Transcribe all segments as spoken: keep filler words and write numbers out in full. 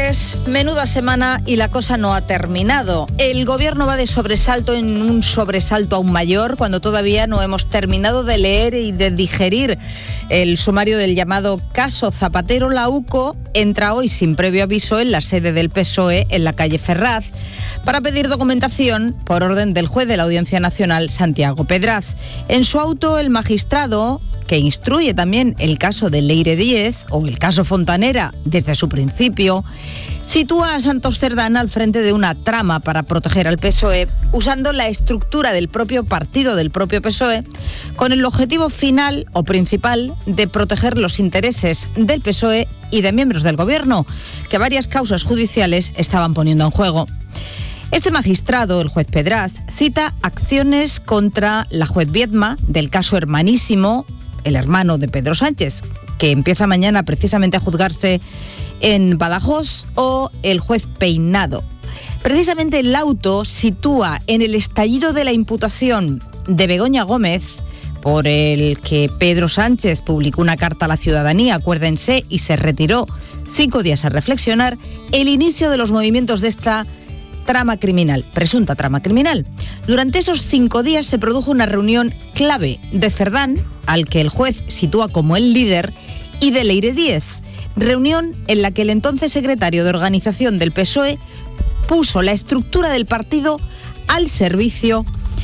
miércoles, menuda semana y la cosa no ha terminado. El gobierno va de sobresalto en un sobresalto aún mayor cuando todavía no hemos terminado de leer y de digerir el sumario del llamado caso Zapatero. La UCO entra hoy sin previo aviso en la sede del P S O E en la calle Ferraz para pedir documentación por orden del juez de la Audiencia Nacional, Santiago Pedraz. En su auto, el magistrado, que instruye también el caso de Leire Díez o el caso Fontanera desde su principio, sitúa a Santos Cerdán al frente de una trama para proteger al P S O E, usando la estructura del propio partido, del propio P S O E, con el objetivo final o principal de proteger los intereses del P S O E y de miembros del gobierno, que varias causas judiciales estaban poniendo en juego. Este magistrado, el juez Pedraz, cita acciones contra la juez Viedma del caso Hermanísimo, el hermano de Pedro Sánchez, que empieza mañana precisamente a juzgarse en Badajoz, o el juez Peinado. Precisamente el auto sitúa en el estallido de la imputación de Begoña Gómez, por el que Pedro Sánchez publicó una carta a la ciudadanía, acuérdense, y se retiró cinco días a reflexionar, el inicio de los movimientos de esta trama criminal, presunta trama criminal. Durante esos cinco días se produjo una reunión clave de Cerdán, al que el juez sitúa como el líder, y de Leire Díez. Reunión en la que el entonces secretario de organización del P S O E puso la estructura del partido al servicio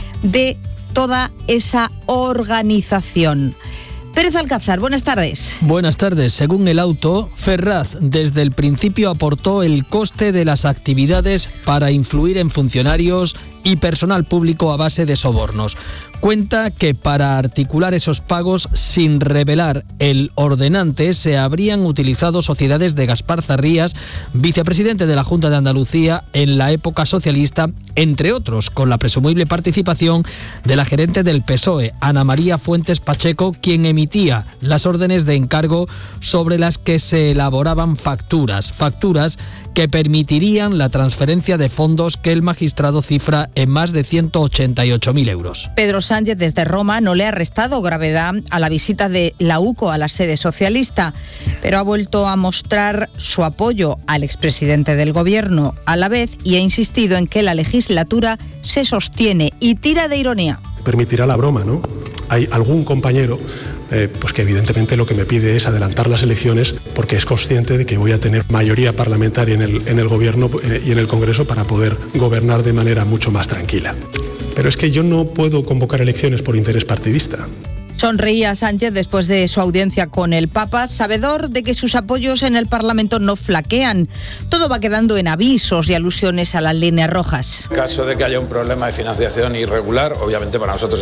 de toda esa organización. Pérez Alcázar, buenas tardes. Buenas tardes. Según el auto, Ferraz desde el principio aportó el coste de las actividades para influir en funcionarios y personal público a base de sobornos. Cuenta que para articular esos pagos sin revelar el ordenante se habrían utilizado sociedades de Gaspar Zarrías, vicepresidente de la Junta de Andalucía en la época socialista, entre otros, con la presumible participación de la gerente del P S O E, Ana María Fuentes Pacheco, quien emitía las órdenes de encargo sobre las que se elaboraban facturas, facturas que permitirían la transferencia de fondos que el magistrado cifra en más de ciento ochenta y ocho mil euros. Pedro Sánchez desde Roma no le ha restado gravedad a la visita de la UCO a la sede socialista, pero ha vuelto a mostrar su apoyo al expresidente del gobierno a la vez y ha insistido en que la legislatura se sostiene y tira de ironía. Permitirá la broma, ¿no? Hay algún compañero eh, pues que evidentemente lo que me pide es adelantar las elecciones porque es consciente de que voy a tener mayoría parlamentaria en el, en el gobierno eh, y en el Congreso para poder gobernar de manera mucho más tranquila. Pero es que yo no puedo convocar elecciones por interés partidista. Sonreía Sánchez después de su audiencia con el Papa, sabedor de que sus apoyos en el Parlamento no flaquean. Todo va quedando en avisos y alusiones a las líneas rojas. En caso de que haya un problema de financiación irregular, obviamente para nosotros